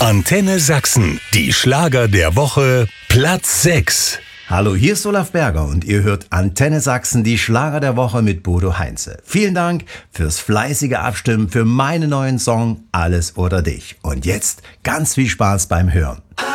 Antenne Sachsen, die Schlager der Woche, Platz 6. Hallo, hier ist Olaf Berger und ihr hört Antenne Sachsen, die Schlager der Woche mit Bodo Heinze. Vielen Dank fürs fleißige Abstimmen für meinen neuen Song Alles oder Dich. Und jetzt ganz viel Spaß beim Hören.